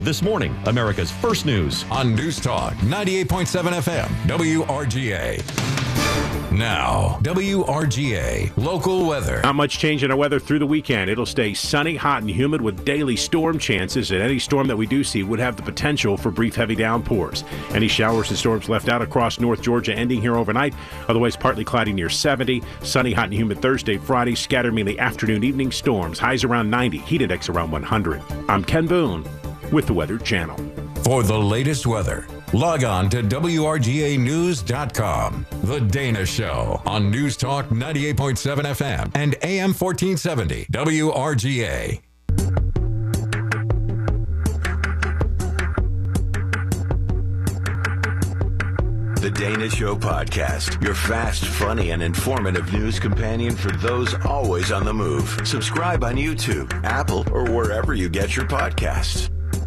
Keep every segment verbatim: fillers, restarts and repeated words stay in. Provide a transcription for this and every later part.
This morning, America's first news on News Talk ninety-eight point seven F M, W R G A. Now, W R G A local weather. Not much change in our weather through the weekend. It'll stay sunny, hot, and humid with daily storm chances, and any storm that we do see would have the potential for brief heavy downpours. Any showers and storms left out across North Georgia ending here overnight. Otherwise, partly cloudy near seventy. Sunny, hot, and humid Thursday, Friday. Scattered mainly afternoon, evening storms. Highs around ninety. Heat index around one hundred. I'm Ken Boone with the Weather Channel. For the latest weather, log on to W R G A news dot com. The Dana Show on News Talk ninety-eight point seven F M and A M fourteen seventy W R G A. The Dana Show podcast, your fast, funny, and informative news companion for those always on the move. Subscribe on YouTube, Apple, or wherever you get your podcasts.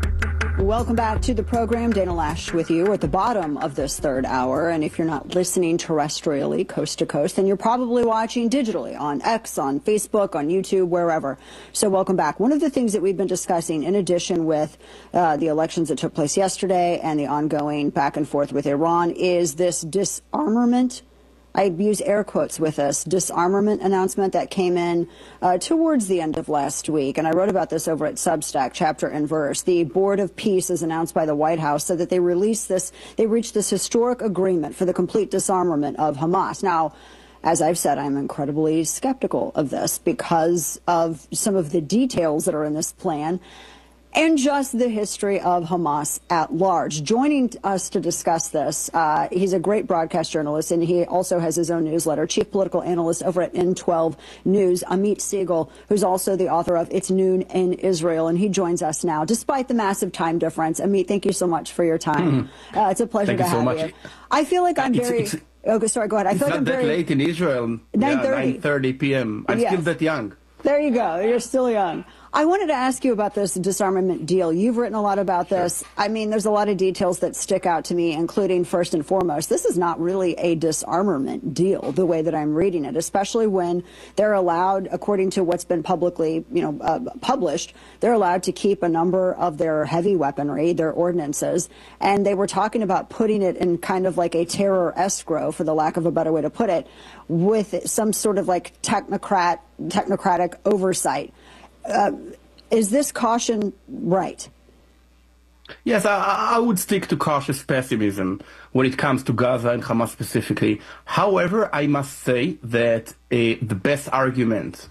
Welcome back to the program. Dana Loesch with you at the bottom of this third hour. And if you're not listening terrestrially, coast to coast, then you're probably watching digitally on X, on Facebook, on YouTube, wherever. So welcome back. One of the things that we've been discussing, in addition with uh, the elections that took place yesterday and the ongoing back and forth with Iran, is this disarmament. I use air quotes with this disarmament announcement that came in uh, towards the end of last week. And I wrote about this over at Substack, chapter and verse. The Board of Peace, as announced by the White House, said that they released this, they reached this historic agreement for the complete disarmament of Hamas. Now, as I've said, I'm incredibly skeptical of this because of some of the details that are in this plan and just the history of Hamas at large. Joining us to discuss this, uh, he's a great broadcast journalist, and he also has his own newsletter, chief political analyst over at N twelve News, Amit Siegel, who's also the author of It's Noon in Israel, and he joins us now, despite the massive time difference. Amit, thank you so much for your time. Mm-hmm. Uh, it's a pleasure thank to you have so much. you. I feel like I'm it's, very... It's, oh, sorry, go ahead. I it's feel like not I'm that very... late in Israel. nine thirty. Yeah, nine thirty p m I'm yes. still that young. There you go. You're still young. I wanted to ask you about this disarmament deal. You've written a lot about this. Sure. I mean, there's a lot of details that stick out to me, including, first and foremost, this is not really a disarmament deal, the way that I'm reading it, especially when they're allowed, according to what's been publicly, you know, uh, published, they're allowed to keep a number of their heavy weaponry, their ordnances, and they were talking about putting it in kind of like a terror escrow, for the lack of a better way to put it, with some sort of like technocrat, technocratic oversight. Uh, is this caution right? Yes, I, I would stick to cautious pessimism when it comes to Gaza and Hamas specifically. However, I must say that uh, the best argument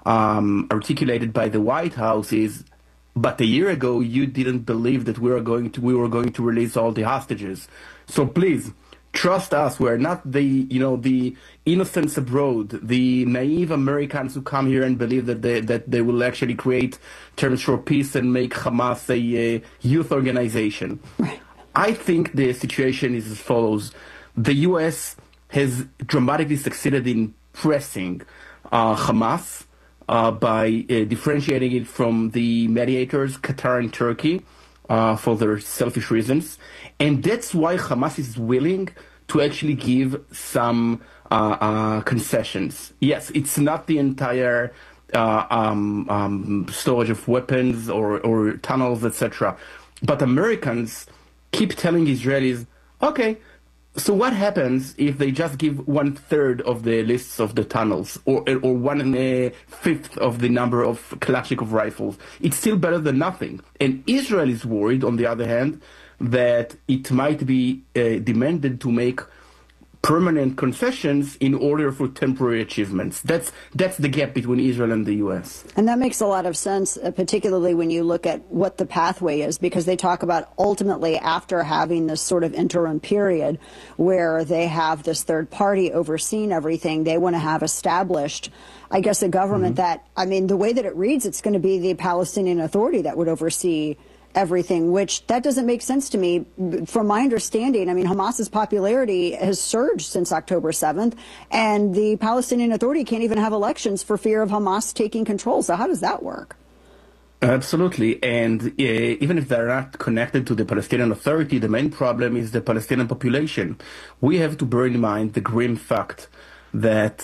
um, articulated by the White House is, but a year ago you didn't believe that we were going to we were going to release all the hostages. So please, trust us. We're not the, you know, the innocents abroad, the naive Americans who come here and believe that they, that they will actually create terms for peace and make Hamas a, a youth organization. Right. I think the situation is as follows. The U S has dramatically succeeded in pressing uh, Hamas uh, by uh, differentiating it from the mediators, Qatar and Turkey, Uh, for their selfish reasons. And that's why Hamas is willing to actually give some uh, uh, concessions. Yes, it's not the entire uh, um, um, storage of weapons or, or tunnels, et cetera. But Americans keep telling Israelis, okay, so what happens if they just give one third of the lists of the tunnels, or or one uh, fifth of the number of Kalashnikov rifles? It's still better than nothing. And Israel is worried, on the other hand, that it might be uh, demanded to make permanent concessions in order for temporary achievements. That's that's the gap between Israel and the U S. And that makes a lot of sense, uh, particularly when you look at what the pathway is, because they talk about ultimately after having this sort of interim period where they have this third party overseeing everything, they want to have established, I guess, a government mm-hmm. that, I mean, the way that it reads, it's going to be the Palestinian Authority that would oversee everything, which that doesn't make sense to me. From my understanding, I mean, Hamas's popularity has surged since October seventh, and the Palestinian Authority can't even have elections for fear of Hamas taking control. So how does that work? Absolutely. And uh, even if they're not connected to the Palestinian Authority, the main problem is the Palestinian population. We have to bear in mind the grim fact that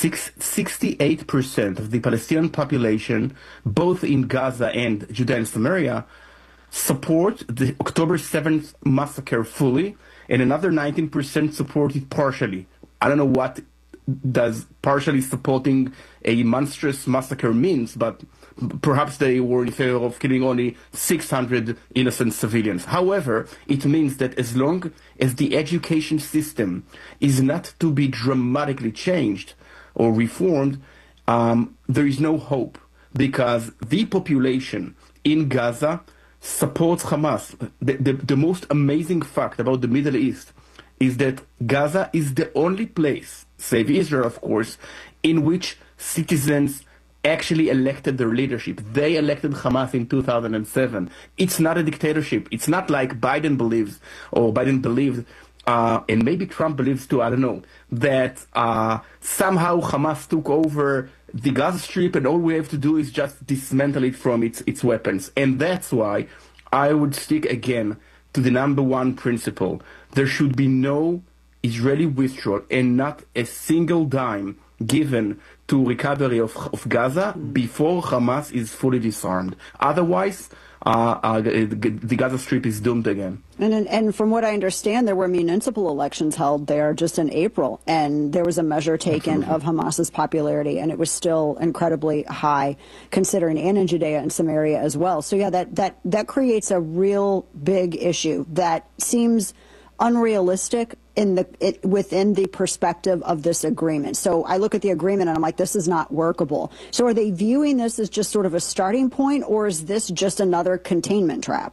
sixty-eight percent of the Palestinian population, both in Gaza and Judea and Samaria, support the October seventh massacre fully, and another nineteen percent support it partially. I don't know what does partially supporting a monstrous massacre means, but perhaps they were in favor of killing only six hundred innocent civilians. However, it means that as long as the education system is not to be dramatically changed or reformed, um, there is no hope, because the population in Gaza supports Hamas. The, the, the most amazing fact about the Middle East is that Gaza is the only place, save Israel of course, in which citizens actually elected their leadership. They elected Hamas in two thousand seven. It's not a dictatorship. It's not like Biden believes, or Biden believed, uh, and maybe Trump believes too, I don't know, that uh, somehow Hamas took over the Gaza Strip and all we have to do is just dismantle it from its, its weapons. And that's why I would stick again to the number one principle. There should be no Israeli withdrawal and not a single dime given to recovery of, of Gaza before Hamas is fully disarmed. Otherwise, uh, uh, the, the Gaza Strip is doomed again. And, and from what I understand, there were municipal elections held there just in April, and there was a measure taken Absolutely. Of Hamas's popularity, and it was still incredibly high, considering, and in Judea and Samaria as well. So yeah, that, that, that creates a real big issue that seems unrealistic in the it, within the perspective of this agreement. So I look at the agreement and I'm like, this is not workable. So are they viewing this as just sort of a starting point, or is this just another containment trap?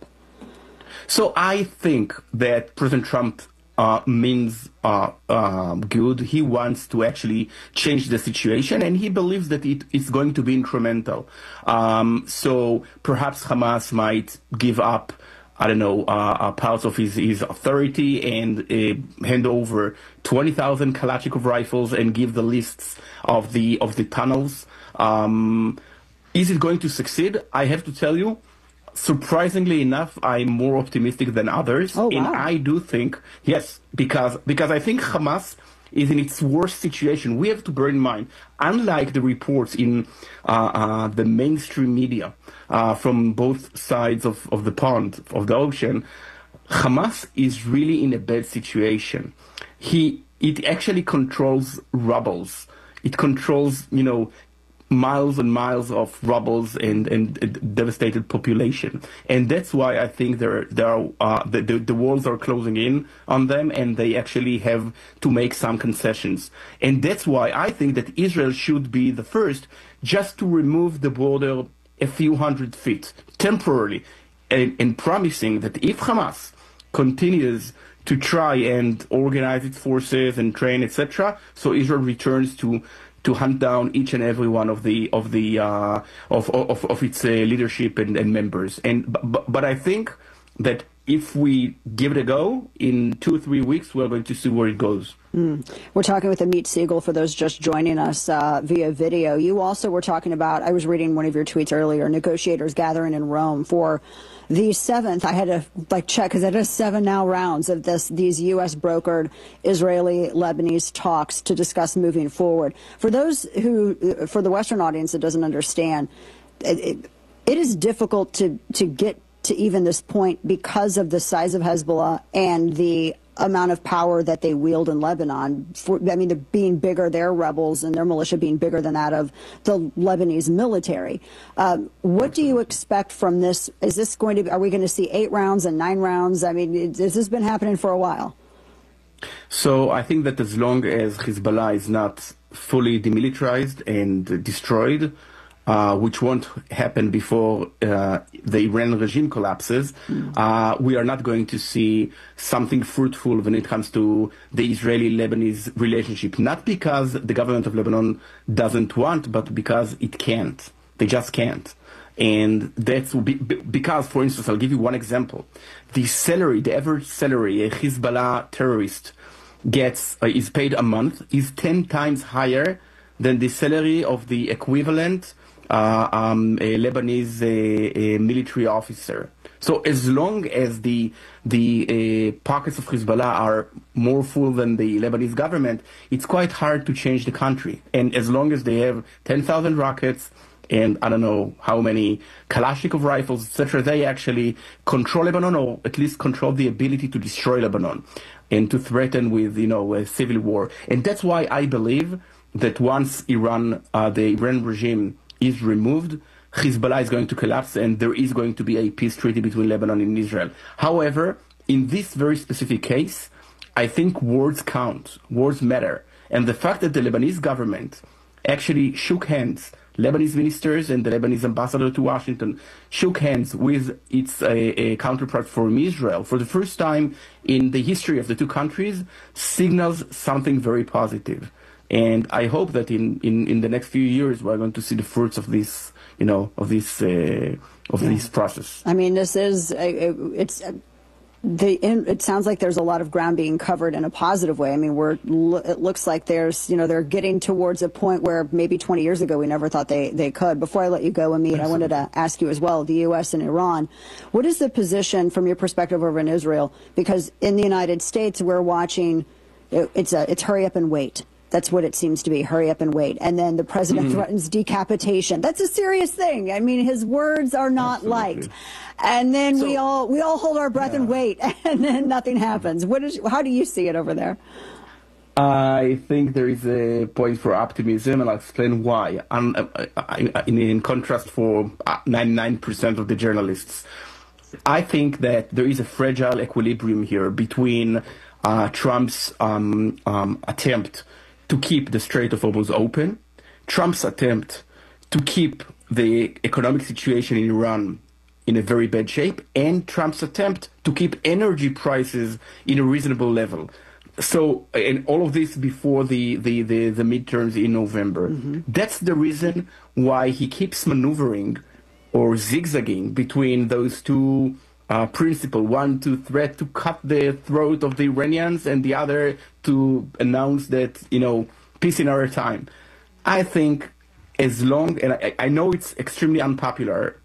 So I think that President Trump uh, means uh, uh, good. He wants to actually change the situation, and he believes that it is going to be incremental. Um, so perhaps Hamas might give up, I don't know, uh, uh, parts of his, his authority and uh, hand over twenty thousand Kalashnikov rifles and give the lists of the of the tunnels. Um, is it going to succeed? I have to tell you, surprisingly enough, I'm more optimistic than others. Oh, wow. And I do think, yes, because because I think Hamas is in its worst situation. We have to bear in mind, unlike the reports in uh, uh, the mainstream media uh, from both sides of, of the pond, of the ocean, Hamas is really in a bad situation. He it actually controls rubbles. It controls, you know, miles and miles of rubbles and, and, and devastated population. And that's why I think there, there are, uh, the, the, the walls are closing in on them, and they actually have to make some concessions. And that's why I think that Israel should be the first just to remove the border a few hundred feet temporarily, and, and promising that if Hamas continues to try and organize its forces and train, et cetera, so Israel returns to to hunt down each and every one of the of the uh, of, of of its uh, leadership and, and members. And but, but I think that if we give it a go, in two or three weeks, we're going to see where it goes. Mm. We're talking with Amit Siegel, for those just joining us uh, via video. You also were talking about, I was reading one of your tweets earlier, negotiators gathering in Rome for the seventh. I had to like check, because it is seven now rounds of this these U S brokered Israeli-Lebanese talks to discuss moving forward. For those who, for the Western audience that doesn't understand, it, it, it is difficult to, to get to even this point because of the size of Hezbollah and the amount of power that they wield in Lebanon. For, I mean, they're being bigger, their rebels and their militia being bigger than that of the Lebanese military. Um, what do you expect from this? Is this going to be, are we going to see eight rounds and nine rounds? I mean, it, this has been happening for a while. So I think that as long as Hezbollah is not fully demilitarized and destroyed, Uh, which won't happen before uh, the Iran regime collapses, uh, we are not going to see something fruitful when it comes to the Israeli-Lebanese relationship. Not because the government of Lebanon doesn't want, but because it can't. They just can't. And that's be, because, for instance, I'll give you one example. The salary, the average salary a Hezbollah terrorist gets, uh, is paid a month, is ten times higher than the salary of the equivalent Uh, um, a Lebanese uh, a military officer. So as long as the the uh, pockets of Hezbollah are more full than the Lebanese government, it's quite hard to change the country. And as long as they have ten thousand rockets and I don't know how many Kalashnikov rifles, et cetera. They actually control Lebanon, or at least control the ability to destroy Lebanon and to threaten with, you know, a civil war. And that's why I believe that once Iran, uh, the Iran regime is removed, Hezbollah is going to collapse and there is going to be a peace treaty between Lebanon and Israel. However, in this very specific case, I think words count, words matter. And the fact that the Lebanese government actually shook hands, Lebanese ministers and the Lebanese ambassador to Washington shook hands with its uh, a counterpart from Israel for the first time in the history of the two countries, signals something very positive. And I hope that in, in, in the next few years we're going to see the fruits of this, you know, of this uh, of yeah. this process. I mean, this is a, it's. A, The, it sounds like there's a lot of ground being covered in a positive way. I mean, we're, it looks like there's, you know, they're getting towards a point where maybe twenty years ago we never thought they, they could. Before I let you go, Amit, I wanted to ask you as well, the U S and Iran, what is the position from your perspective over in Israel? Because in the United States, we're watching, it, it's a, it's hurry up and wait. That's what it seems to be, hurry up and wait. And then the president mm-hmm. threatens decapitation. That's a serious thing. I mean, his words are not Absolutely. liked. And then so, we all we all hold our breath yeah. and wait, and then nothing happens. What is? How do you see it over there? I think there is a point for optimism, and I'll explain why. Um, in, in contrast for ninety-nine percent of the journalists, I think that there is a fragile equilibrium here between uh, Trump's um, um, attempt to keep the Strait of Hormuz open, Trump's attempt to keep the economic situation in Iran in a very bad shape, and Trump's attempt to keep energy prices in a reasonable level. So, and all of this before the, the, the, the midterms in November. Mm-hmm. That's the reason why he keeps maneuvering or zigzagging between those two uh, principles. One, to threat to cut the throat of the Iranians, and the other to announce that, you know, peace in our time. I think as long, and I, I know it's extremely unpopular,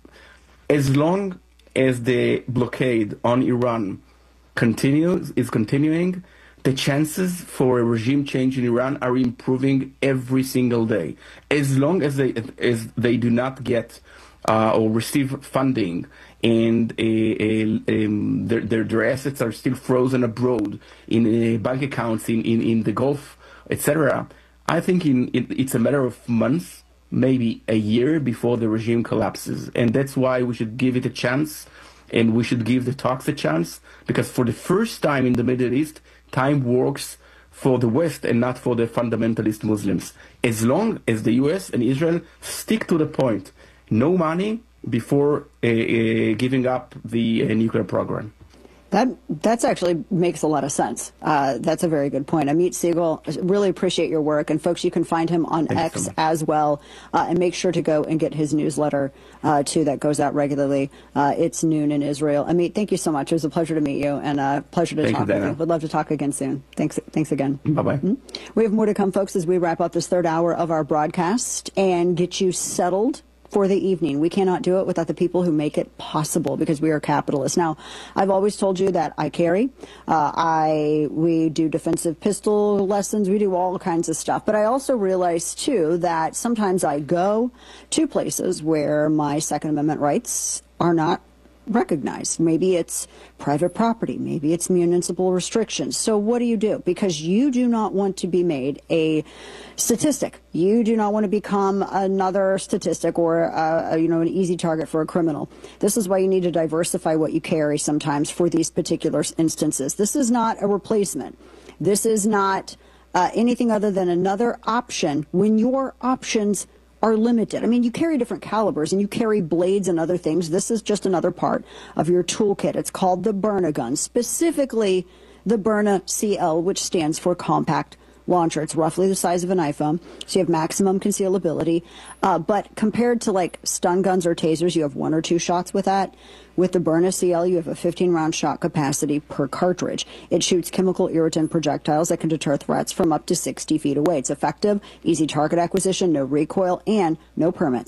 as long as the blockade on Iran continues, is continuing, the chances for a regime change in Iran are improving every single day. As long as they as they do not get uh, or receive funding, and a, a, um, their, their their assets are still frozen abroad in uh, bank accounts in, in, in the Gulf, et cetera. I think in it, it's a matter of months, maybe a year, before the regime collapses. And that's why we should give it a chance, and we should give the talks a chance, because for the first time in the Middle East, time works for the West and not for the fundamentalist Muslims. As long as the U S and Israel stick to the point, no money before uh, uh, giving up the uh, nuclear program. That that's actually makes a lot of sense. Uh, that's a very good point. Amit Siegel, really appreciate your work. And folks, you can find him on Thank X so as well. Uh, and make sure to go and get his newsletter, uh, too, that goes out regularly. Uh, it's noon in Israel. Amit, thank you so much. It was a pleasure to meet you, and a uh, pleasure to thank talk you, with you. Would love to talk again soon. Thanks, thanks again. Bye-bye. Mm-hmm. We have more to come, folks, as we wrap up this third hour of our broadcast and get you settled for the evening. We cannot do it without the people who make it possible, because we are capitalists. Now, I've always told you that I carry. Uh, I we do defensive pistol lessons. We do all kinds of stuff. But I also realize, too, that sometimes I go to places where my Second Amendment rights are not recognized. Maybe it's private property. Maybe it's municipal restrictions. So what do you do? Because you do not want to be made a statistic. You do not want to become another statistic or a, a, you know, an easy target for a criminal. This is why you need to diversify what you carry sometimes for these particular instances. This is not a replacement. This is not uh, anything other than another option when your options are limited. I mean, you carry different calibers and you carry blades and other things. This is just another part of your toolkit. It's called the Byrna gun, specifically the Byrna C L, which stands for compact launcher. It's roughly the size of an iPhone, so you have maximum concealability. Uh, but compared to like stun guns or tasers, you have one or two shots with that. With the Byrna C L, you have a fifteen round shot capacity per cartridge. It shoots chemical irritant projectiles that can deter threats from up to sixty feet away. It's effective, easy target acquisition, no recoil, and no permits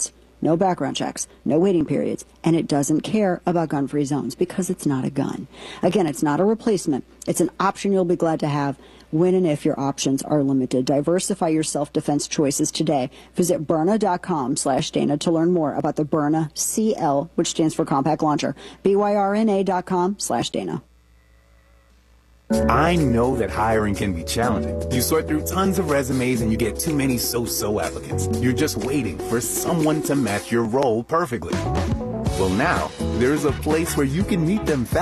no background checks, no waiting periods, and it doesn't care about gun-free zones because it's not a gun. Again, it's not a replacement. It's an option you'll be glad to have when and if your options are limited. Diversify your self-defense choices today. Visit Byrna.com slash Dana to learn more about the Byrna C L, which stands for Compact Launcher. B Y R N A dot com slash Dana. I know that hiring can be challenging. You sort through tons of resumes and you get too many so-so applicants. You're just waiting for someone to match your role perfectly. Well, now, there's a place where you can meet them fast.